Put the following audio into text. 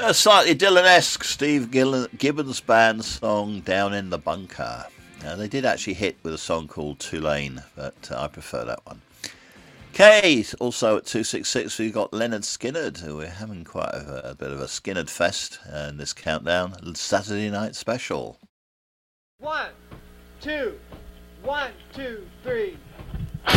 A slightly Dylan-esque Steve Gibbons Band song, Down in the Bunker. They did actually hit with a song called Tulane, but I prefer that one. Okay, also at 266 we've got Leonard Skinnard, who we're having quite a bit of a Skinnard fest in this countdown, Saturday night special. 1, 2, 1, 2, 3.